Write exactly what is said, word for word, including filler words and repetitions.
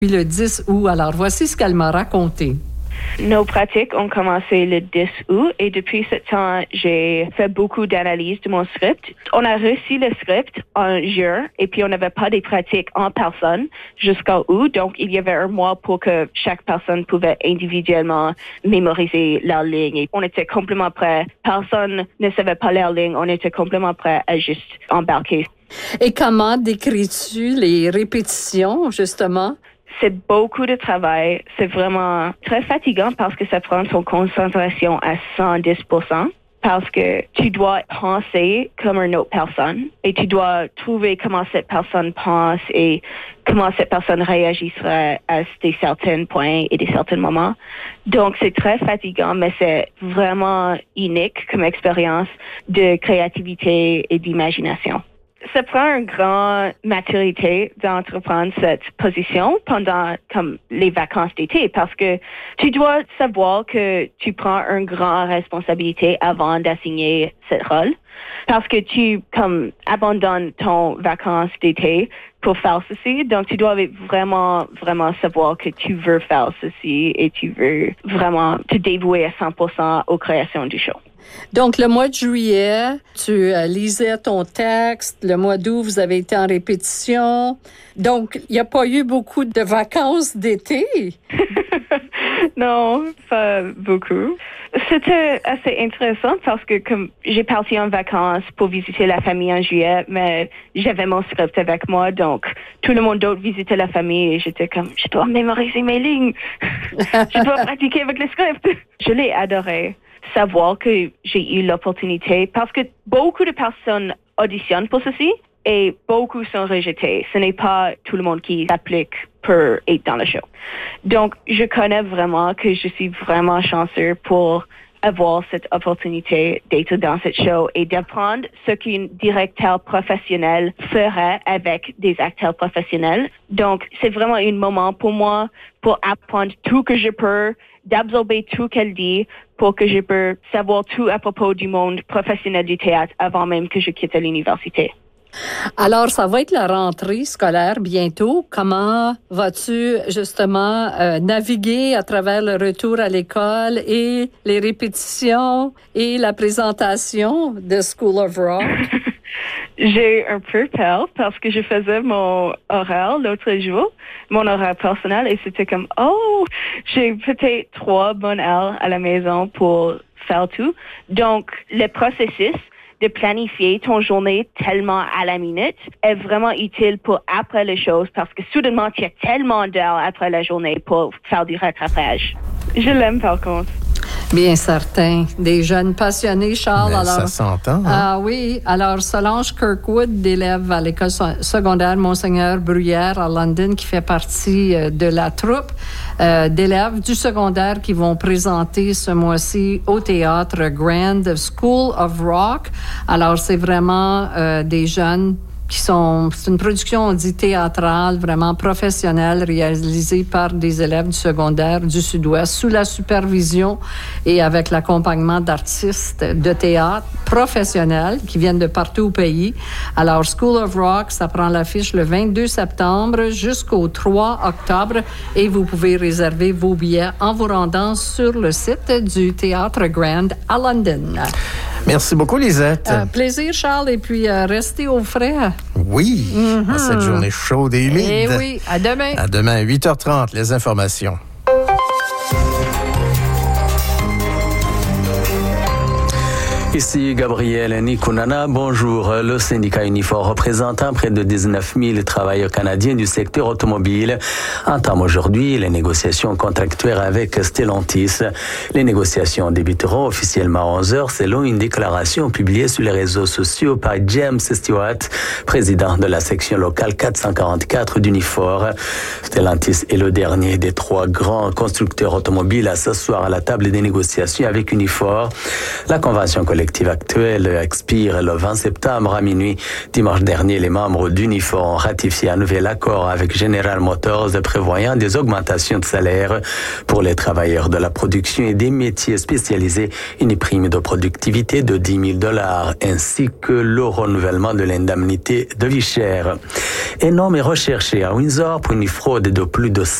le dix août. Alors, voici ce qu'elle m'a raconté. Nos pratiques ont commencé le dix août et depuis ce temps, j'ai fait beaucoup d'analyses de mon script. On a reçu le script en juin et puis on n'avait pas des pratiques en personne jusqu'à août. Donc, il y avait un mois pour que chaque personne pouvait individuellement mémoriser leur ligne. Et on était complètement prêts. Personne ne savait pas leur ligne. On était complètement prêts à juste embarquer. Et comment décris-tu les répétitions, justement? C'est beaucoup de travail. C'est vraiment très fatigant parce que ça prend ton concentration à cent dix pour cent. Parce que tu dois penser comme une autre personne et tu dois trouver comment cette personne pense et comment cette personne réagirait à des certains points et des certains moments. Donc, c'est très fatigant, mais c'est vraiment unique comme expérience de créativité et d'imagination. Ça prend une grande maturité d'entreprendre cette position pendant comme les vacances d'été parce que tu dois savoir que tu prends une grande responsabilité avant d'assigner ce rôle parce que tu comme abandonnes ton vacances d'été pour faire ceci. Donc, tu dois vraiment, vraiment savoir que tu veux faire ceci et tu veux vraiment te dévouer à cent pour cent aux créations du show. Donc, le mois de juillet, tu euh, lisais ton texte. Le mois d'août, vous avez été en répétition. Donc, il n'y a pas eu beaucoup de vacances d'été? Non, pas beaucoup. C'était assez intéressant parce que comme j'ai parti en vacances pour visiter la famille en juillet, mais j'avais mon script avec moi, donc tout le monde d'autre visitait la famille et j'étais comme, je dois mémoriser mes lignes. Je dois pratiquer avec le script. Je l'ai adoré. Savoir que j'ai eu l'opportunité parce que beaucoup de personnes auditionnent pour ceci et beaucoup sont rejetés. Ce n'est pas tout le monde qui s'applique pour être dans le show. Donc, je connais vraiment que je suis vraiment chanceux pour avoir cette opportunité d'être dans cette show et d'apprendre ce qu'un directeur professionnel ferait avec des acteurs professionnels. Donc, c'est vraiment un moment pour moi pour apprendre tout que je peux, d'absorber tout qu'elle dit pour que je peux savoir tout à propos du monde professionnel du théâtre avant même que je quitte l'université. Alors, ça va être la rentrée scolaire bientôt. Comment vas-tu justement euh, naviguer à travers le retour à l'école et les répétitions et la présentation de School of Rock? J'ai un peu peur parce que je faisais mon horaire l'autre jour, mon horaire personnel, et c'était comme, oh, j'ai peut-être trois bonnes heures à la maison pour faire tout. Donc, le processus de planifier ton journée tellement à la minute est vraiment utile pour après les choses parce que soudainement, tu as tellement d'heures après la journée pour faire du rattrapage. Je l'aime par contre. Bien certain. Des jeunes passionnés, Charles. Mais alors, ça s'entend. Hein? Ah oui. Alors, Solange Kirkwood, d'élève à l'école secondaire Monseigneur Bruyère à London, qui fait partie de la troupe euh, d'élèves du secondaire qui vont présenter ce mois-ci au théâtre Grand School of Rock. Alors, c'est vraiment euh, des jeunes qui sont, c'est une production, on dit, théâtrale, vraiment professionnelle, réalisée par des élèves du secondaire du Sud-Ouest, sous la supervision et avec l'accompagnement d'artistes de théâtre professionnels qui viennent de partout au pays. Alors, School of Rock, ça prend l'affiche le vingt-deux septembre jusqu'au trois octobre et vous pouvez réserver vos billets en vous rendant sur le site du Théâtre Grand à London. Merci beaucoup, Lisette. Euh, plaisir, Charles, et puis euh, restez au frais. Oui, mm-hmm. à cette journée chaude et humide. Eh oui, à demain. À demain, huit heures trente, les informations. Ici Gabriel Nikunana, bonjour. Le syndicat Unifor représentant près de dix-neuf mille travailleurs canadiens du secteur automobile entame aujourd'hui les négociations contractuelles avec Stellantis. Les négociations débuteront officiellement à onze heures selon une déclaration publiée sur les réseaux sociaux par James Stewart, président de la section locale quatre cent quarante-quatre d'Unifor. Stellantis est le dernier des trois grands constructeurs automobiles à s'asseoir à la table des négociations avec Unifor. La convention collective collective actuelle expire le vingt septembre à minuit. Dimanche dernier, les membres d'Unifor ont ratifié un nouvel accord avec General Motors prévoyant des augmentations de salaire pour les travailleurs de la production et des métiers spécialisés, une prime de productivité de dix mille dollars ainsi que le renouvellement de l'indemnité de vie chère. Un homme est recherché à Windsor pour une fraude de plus de